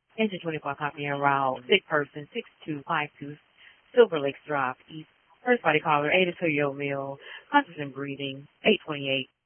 Engine 24 copy en route. Sick person 6252 Silver Lakes Drive East. First body caller 82-year-old male. Conscious and breathing. 828.